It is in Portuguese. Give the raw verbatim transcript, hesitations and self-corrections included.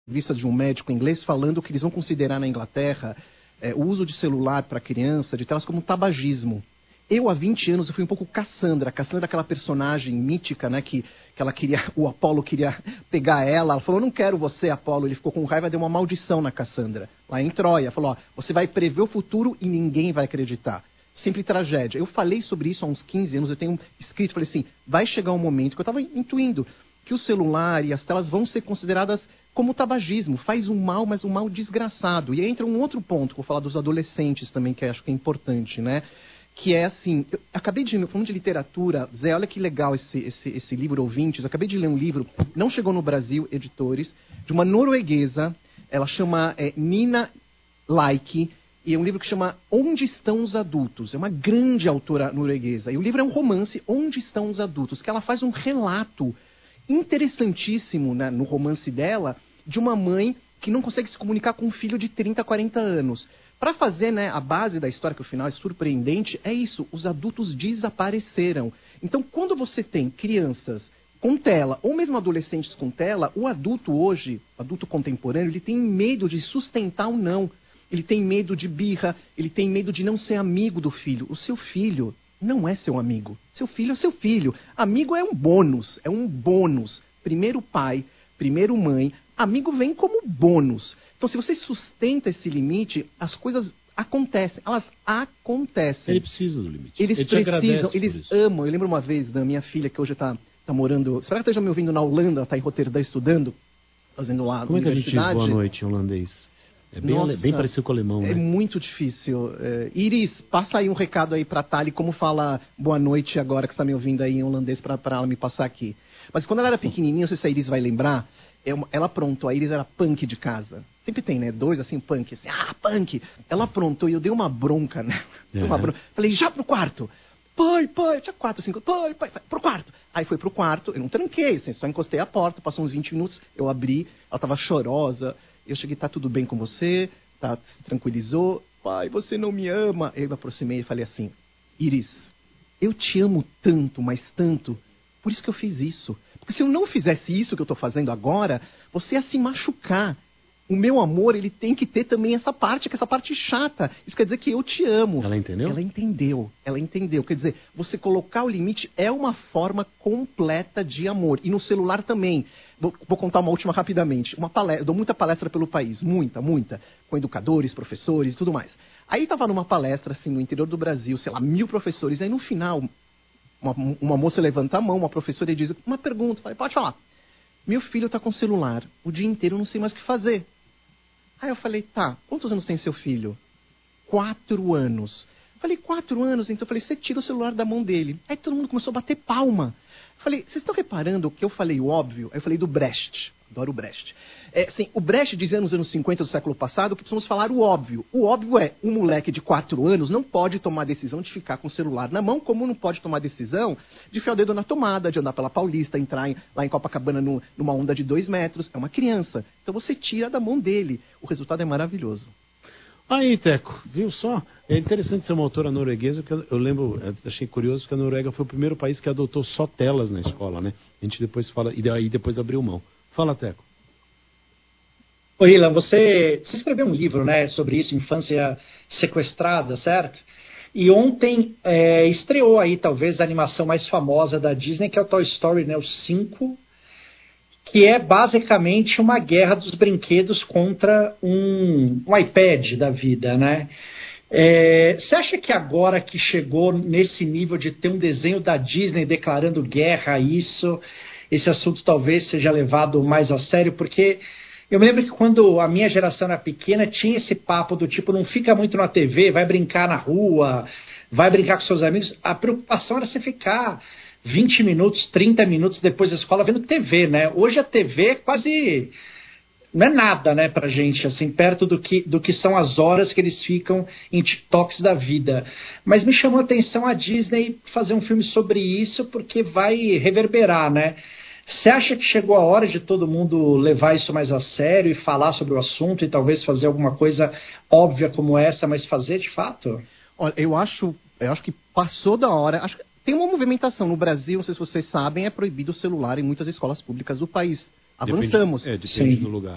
vista de um médico inglês falando que eles vão considerar na Inglaterra é, o uso de celular para criança, de telas, como tabagismo. Eu, há vinte anos, eu fui um pouco Cassandra. Cassandra é aquela personagem mítica, né, que, que ela queria, o Apolo queria pegar ela. Ela falou, não quero você, Apolo. Ele ficou com raiva, deu uma maldição na Cassandra. Lá em Troia, falou, ó, você vai prever o futuro e ninguém vai acreditar. Sempre tragédia. Eu falei sobre isso há uns quinze anos, eu tenho escrito, falei assim, vai chegar um momento que eu estava intuindo que o celular e as telas vão ser consideradas como tabagismo. Faz um mal, mas um mal desgraçado. E aí entra um outro ponto, que eu vou falar dos adolescentes também, que eu acho que é importante, né? Que é assim, eu acabei de, falando de literatura, Zé, olha que legal esse, esse, esse livro, ouvintes, eu acabei de ler um livro, não chegou no Brasil, editores, de uma norueguesa, ela chama é, Nina Like, e é um livro que chama Onde Estão os Adultos, é uma grande autora norueguesa, e o livro é um romance, Onde Estão os Adultos, que ela faz um relato interessantíssimo, né, no romance dela, de uma mãe que não consegue se comunicar com um filho de trinta, quarenta anos. Para fazer, né, a base da história, que o final é surpreendente, é isso, os adultos desapareceram. Então, quando você tem crianças com tela, ou mesmo adolescentes com tela, o adulto hoje, adulto contemporâneo, ele tem medo de sustentar ou não. Ele tem medo de birra, ele tem medo de não ser amigo do filho. O seu filho não é seu amigo. Seu filho é seu filho. Amigo é um bônus, é um bônus. Primeiro pai, primeiro mãe, amigo vem como bônus. Então, se você sustenta esse limite, as coisas acontecem. Elas acontecem. Ele precisa do limite. Eles Ele precisam, eles amam. Eu lembro uma vez da minha filha, que hoje está tá morando... Espero que ela esteja me ouvindo na Holanda, está em Roterdã estudando, fazendo lá Como na é que a gente diz boa noite em holandês? É bem, Nossa, bem parecido com o alemão, né? É muito difícil. É, Iris, passa aí um recado aí pra Thali, como fala boa noite agora, que você está me ouvindo aí em holandês, para ela me passar aqui. Mas quando ela era pequenininha, não sei se a Iris vai lembrar, ela aprontou, a Iris era punk de casa. Sempre tem, né? Dois, assim, punk. Assim, ah, punk! Ela aprontou e eu dei uma bronca, né? É. Uma bronca. Falei, já pro quarto! Pai, pai, tinha quatro, cinco, pai, pai, pai, pro quarto. Aí foi pro quarto, eu não tranquei, assim, só encostei a porta, passou uns vinte minutos, eu abri, ela tava chorosa, eu cheguei, tá tudo bem com você? Tá, se tranquilizou? Pai, você não me ama? Eu me aproximei e falei assim, Iris, eu te amo tanto, mas tanto, por isso que eu fiz isso. Porque se eu não fizesse isso que eu tô fazendo agora, você ia se machucar. O meu amor, ele tem que ter também essa parte, que é essa parte chata. Isso quer dizer que eu te amo. Ela entendeu? Ela entendeu. Ela entendeu. Quer dizer, você colocar o limite é uma forma completa de amor. E no celular também. Vou, vou contar uma última rapidamente. Uma palestra, eu dou muita palestra pelo país. Muita, muita. Com educadores, professores e tudo mais. Aí estava numa palestra, assim, no interior do Brasil, sei lá, mil professores. Aí no final, uma, uma moça levanta a mão, uma professora, e diz uma pergunta. Falei, pode falar. Meu filho está com celular. O dia inteiro eu não sei mais o que fazer. Aí eu falei, tá, quantos anos tem seu filho? Quatro anos. Falei, quatro anos? Então eu falei, você tira o celular da mão dele. Aí todo mundo começou a bater palma. Falei, vocês estão reparando que eu falei o óbvio? Aí eu falei do Brecht. Adoro o Brecht. É, assim, o Brecht dizia nos anos cinquenta do século passado que precisamos falar o óbvio. O óbvio é, um moleque de quatro anos não pode tomar decisão de ficar com o celular na mão, como não pode tomar decisão de enfiar o dedo na tomada, de andar pela Paulista, entrar em, lá em Copacabana no, numa onda de dois metros. É uma criança. Então você tira da mão dele. O resultado é maravilhoso. Aí, Teco, viu só? É interessante ser uma autora norueguesa, porque eu, eu lembro, eu achei curioso que a Noruega foi o primeiro país que adotou só telas na escola, né? A gente depois fala, e aí depois abriu mão. Fala, Teco. Ô, Ilan, você, você escreveu um livro, né, sobre isso, Infância Sequestrada, certo? E ontem é, estreou aí, talvez, a animação mais famosa da Disney, que é o Toy Story, né, o cinco, que é basicamente uma guerra dos brinquedos contra um, um iPad da vida, né? É, você acha que agora que chegou nesse nível de ter um desenho da Disney declarando guerra a isso, esse assunto talvez seja levado mais a sério? Porque eu me lembro que quando a minha geração era pequena, tinha esse papo do tipo, não fica muito na T V, vai brincar na rua, vai brincar com seus amigos. A preocupação era você ficar vinte minutos, trinta minutos depois da escola vendo T V, né? Hoje a T V é quase... não é nada, né, pra gente, assim, perto do que, do que são as horas que eles ficam em TikToks da vida. Mas me chamou a atenção a Disney fazer um filme sobre isso, porque vai reverberar, né? Você acha que chegou a hora de todo mundo levar isso mais a sério e falar sobre o assunto e talvez fazer alguma coisa óbvia como essa, mas fazer de fato? Olha, eu acho, eu acho que passou da hora. Acho que tem uma movimentação no Brasil, não sei se vocês sabem, é proibido o celular em muitas escolas públicas do país. Avançamos. Depende, é, depende do lugar.